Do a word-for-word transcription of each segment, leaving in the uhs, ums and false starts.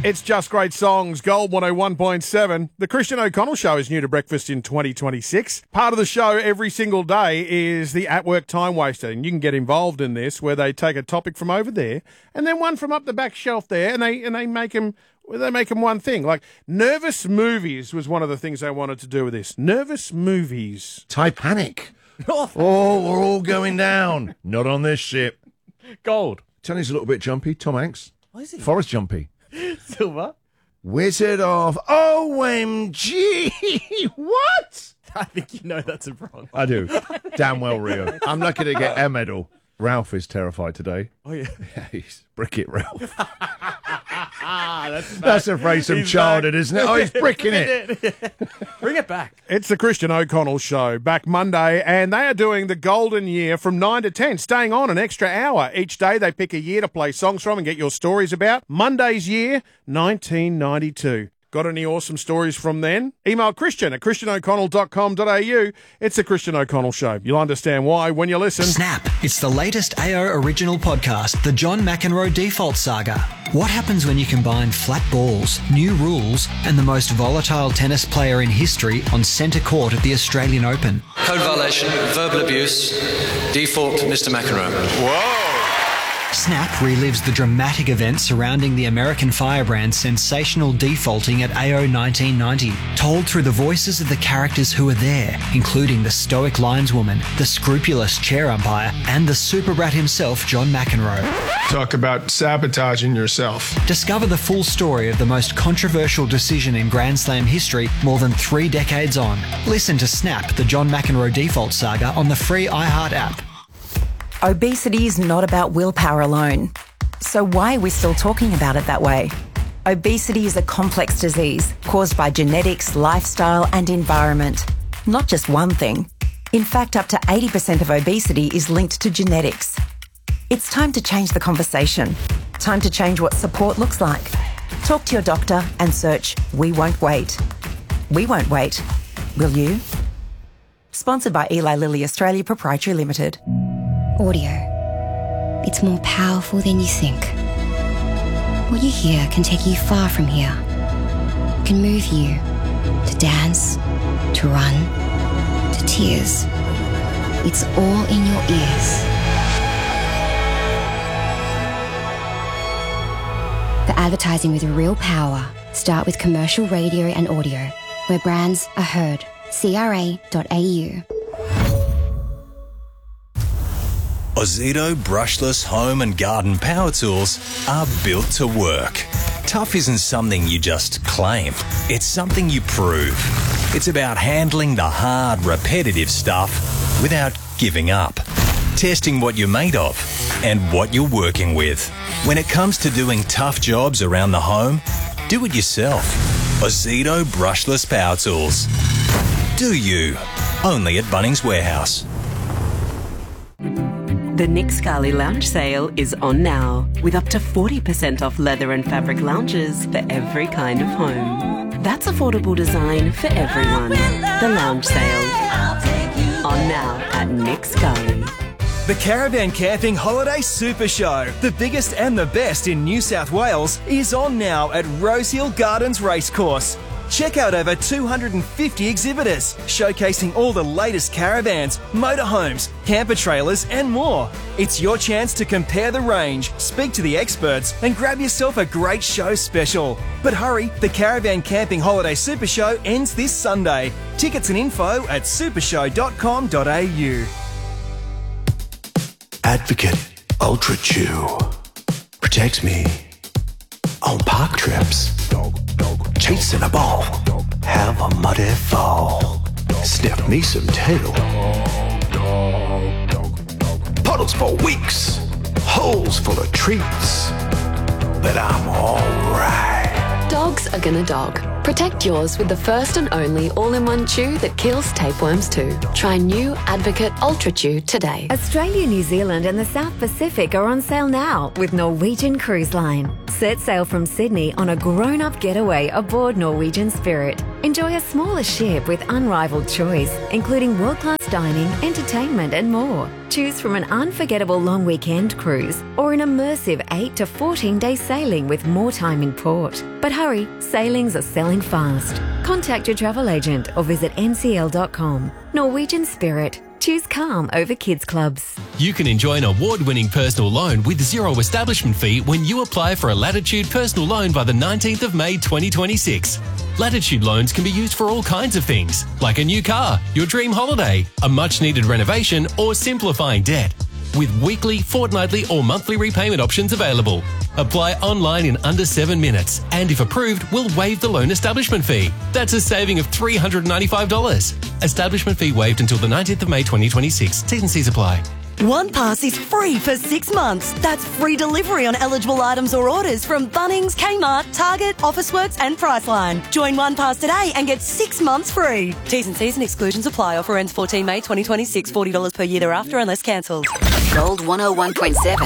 It's Just Great Songs, Gold one oh one point seven. The Christian O'Connell Show is new to breakfast in twenty twenty-six. Part of the show every single day is the At Work Time Waster, and you can get involved in this where they take a topic from over there and then one from up the back shelf there, and they and they make them they make them one thing. Like nervous movies was one of the things they wanted to do with this. Nervous movies. Titanic. Oh, we're all going down. Not on this ship. Gold. Tony's a little bit jumpy. Tom Hanks. What is he? Forrest Jumpy. Silver. Wizard of O M G. What? I think you know that's a wrong. I do. Damn well, Rio. I'm lucky to get a medal. Ralph is terrified today. Oh, yeah. Yeah, he's bricking Ralph. Ah, that's That's a phrase from He's childhood, back. isn't it? Oh, he's bricking it. Bring it back. It's the Christian O'Connell Show, back Monday, and they are doing the golden year from nine to ten, staying on an extra hour. Each day they pick a year to play songs from and get your stories about. Monday's year, nineteen ninety-two. Got any awesome stories from then? Email Christian at christian o'connell dot com dot a u. It's the Christian O'Connell Show. You'll understand why when you listen. Snap. It's the latest A O original podcast, The John McEnroe Default Saga. What happens when you combine flat balls, new rules, and the most volatile tennis player in history on centre court at the Australian Open? Code violation, verbal abuse, default, Mister McEnroe. Whoa! Snap relives the dramatic events surrounding the American firebrand's sensational defaulting at A O nineteen ninety, told through the voices of the characters who were there, including the stoic lineswoman, the scrupulous chair umpire, and the super brat himself, John McEnroe. Talk about sabotaging yourself. Discover the full story of the most controversial decision in Grand Slam history more than three decades on. Listen to Snap, the John McEnroe Default Saga on the free iHeart app. Obesity is not about willpower alone. So why are we still talking about it that way? Obesity is a complex disease caused by genetics, lifestyle, and environment. Not just one thing. In fact, up to eighty percent of obesity is linked to genetics. It's time to change the conversation. Time to change what support looks like. Talk to your doctor and search We Won't Wait. We won't wait. Will you? Sponsored by Eli Lilly Australia Proprietary Limited. Audio. It's more powerful than you think. What you hear can take you far from here. It can move you to dance, to run, to tears. It's all in your ears. For advertising with real power, start with commercial radio and audio, where brands are heard. C R A dot A U. Ozito brushless home and garden power tools are built to work. Tough isn't something you just claim. It's something you prove. It's about handling the hard, repetitive stuff without giving up. Testing what you're made of and what you're working with. When it comes to doing tough jobs around the home, do it yourself. Ozito brushless power tools. Do you? Only at Bunnings Warehouse. The Nick Scali Lounge Sale is on now, with up to forty percent off leather and fabric lounges for every kind of home. That's affordable design for everyone. The Lounge Sale. On now at Nick Scali. The Caravan Camping Holiday Super Show, the biggest and the best in New South Wales, is on now at Rosehill Gardens Racecourse. Check out over two hundred fifty exhibitors, showcasing all the latest caravans, motorhomes, camper trailers and more. It's your chance to compare the range, speak to the experts and grab yourself a great show special. But hurry, the Caravan Camping Holiday Super Show ends this Sunday. Tickets and info at supershow dot com dot a u. Advocate Ultra Chew protects me on park trips. Chasing a ball, have a muddy fall. Sniff me some tail. Puddles for weeks, holes full of treats. But I'm alright. Dogs are gonna dog. Protect yours with the first and only all-in-one chew that kills tapeworms too. Try new Advocate Ultra Chew today. Australia, New Zealand and the South Pacific are on sale now with Norwegian Cruise Line. Set sail from Sydney on a grown-up getaway aboard Norwegian Spirit. Enjoy a smaller ship with unrivaled choice, including world-class dining, entertainment and more. Choose from an unforgettable long weekend cruise or an immersive eight to fourteen day sailing with more time in port. But hurry, sailings are selling fast. Contact your travel agent or visit n c l dot com. Norwegian Spirit. Choose calm over kids clubs. You can enjoy an award-winning personal loan with zero establishment fee when you apply for a Latitude personal loan by the nineteenth of May twenty twenty-six. Latitude loans can be used for all kinds of things, like a new car, your dream holiday, a much-needed renovation, or simplifying debt. With weekly, fortnightly, or monthly repayment options available. Apply online in under seven minutes, and if approved, we'll waive the loan establishment fee. That's a saving of three hundred ninety-five dollars. Establishment fee waived until the nineteenth of May twenty twenty-six. T's and C's apply. OnePass is free for six months. That's free delivery on eligible items or orders from Bunnings, Kmart, Target, Officeworks and Priceline. Join OnePass today and get six months free. T's and C's and exclusions apply. Offer ends fourteenth May twenty twenty-six. forty dollars per year thereafter unless cancelled. Gold one oh one point seven.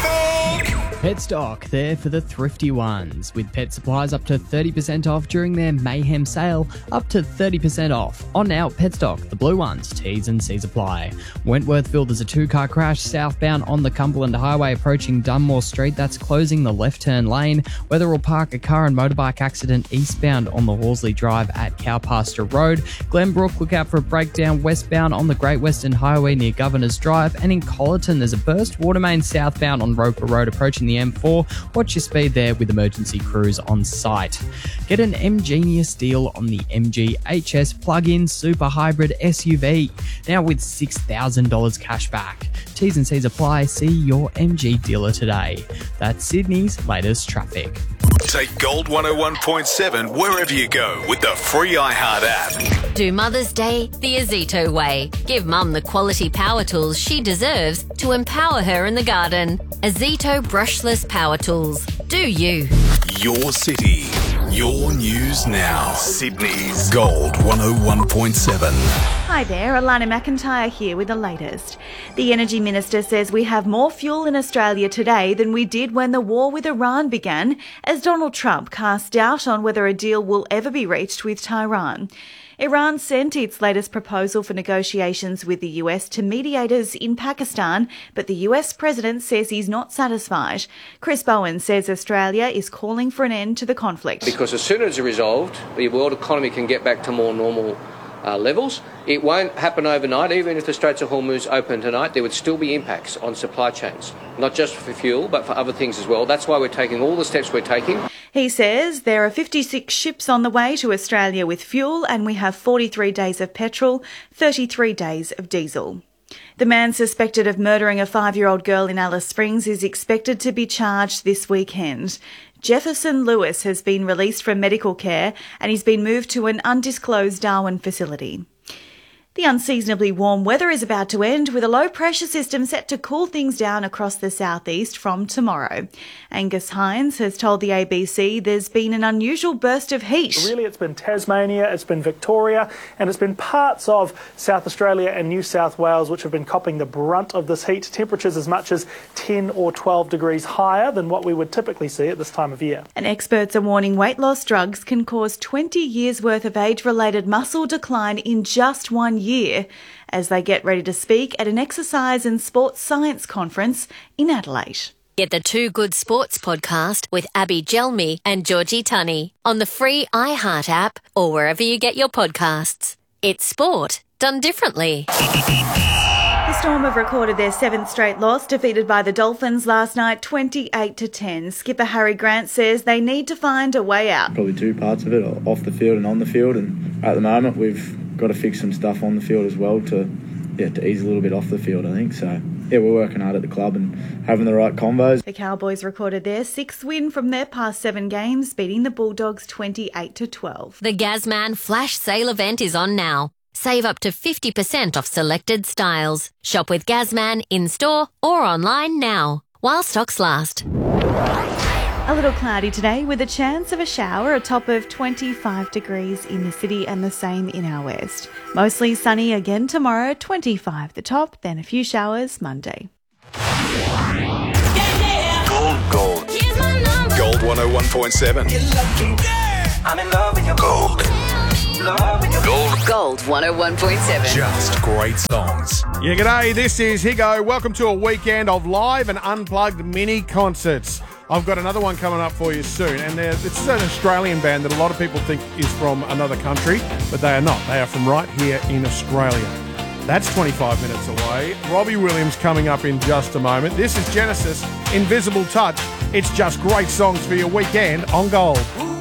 Petstock, there for the thrifty ones, with pet supplies up to thirty percent off during their Mayhem sale, up to thirty percent off. On now, Petstock, the blue ones, T's and C's apply. Wentworthville, there's a two-car crash southbound on the Cumberland Highway approaching Dunmore Street. That's closing the left-turn lane. Wetherill Park, a car and motorbike accident eastbound on the Horsley Drive at Cowpasture Road. Glenbrook, look out for a breakdown westbound on the Great Western Highway near Governor's Drive. And in Collerton, there's a burst water main southbound on Roper Road approaching the M four. Watch your speed there with emergency crews on site. Get an M-Genius deal on the M G H S plug-in super hybrid S U V, now with six thousand dollars cash back. T's and C's apply. See your M G dealer today. That's Sydney's latest traffic. Take Gold one oh one point seven wherever you go with the free iHeart app. Do Mother's Day the Azito way. Give Mum the quality power tools she deserves to empower her in the garden. Azito brushless power tools. Do you? Your city, your news now. Sydney's Gold one oh one point seven. Hi there, Alana McIntyre here with the latest. The Energy Minister says we have more fuel in Australia today than we did when the war with Iran began, as Donald Trump casts doubt on whether a deal will ever be reached with Tehran. Iran sent its latest proposal for negotiations with the U S to mediators in Pakistan, but the U S president says he's not satisfied. Chris Bowen says Australia is calling for an end to the conflict. Because as soon as it's resolved, the world economy can get back to more normal uh, levels. It won't happen overnight. Even if the Straits of Hormuz open tonight, there would still be impacts on supply chains, not just for fuel, but for other things as well. That's why we're taking all the steps we're taking. He says there are fifty-six ships on the way to Australia with fuel, and we have forty-three days of petrol, thirty-three days of diesel. The man suspected of murdering a five-year-old girl in Alice Springs is expected to be charged this weekend. Jefferson Lewis has been released from medical care and he's been moved to an undisclosed Darwin facility. The unseasonably warm weather is about to end, with a low-pressure system set to cool things down across the southeast from tomorrow. Angus Hines has told the A B C there's been an unusual burst of heat. Really, it's been Tasmania, it's been Victoria, and it's been parts of South Australia and New South Wales which have been copping the brunt of this heat. Temperatures as much as ten or twelve degrees higher than what we would typically see at this time of year. And experts are warning weight loss drugs can cause twenty years' worth of age-related muscle decline in just one year. year as they get ready to speak at an exercise and sports science conference in Adelaide. Get the Two Good Sports podcast with Abby Gelmi and Georgie Tunney on the free iHeart app or wherever you get your podcasts. It's sport done differently. The Storm have recorded their seventh straight loss, defeated by the Dolphins last night twenty-eight to ten. Skipper Harry Grant says they need to find a way out. Probably two parts of it, off the field and on the field, and at the moment we've got to fix some stuff on the field as well to yeah to ease a little bit off the field, I think. So yeah, we're working hard at the club and having the right combos. The Cowboys recorded their sixth win from their past seven games, beating the Bulldogs twenty-eight to twelve. The Gazman Flash Sale event is on now. Save up to fifty percent off selected styles. Shop with Gazman in-store or online now, while stocks last. A little cloudy today with a chance of a shower, a top of twenty-five degrees in the city and the same in our west. Mostly sunny again tomorrow, twenty-five the top, then a few showers Monday. Gold, gold. Gold one oh one point seven. I'm in love with your gold. Gold. Gold one oh one point seven. Just great songs. Yeah, g'day, this is Higo. Welcome to a weekend of live and unplugged mini concerts. I've got another one coming up for you soon, and this is an Australian band that a lot of people think is from another country, but they are not. They are from right here in Australia. That's twenty-five minutes away. Robbie Williams coming up in just a moment. This is Genesis, Invisible Touch. It's just great songs for your weekend on Gold.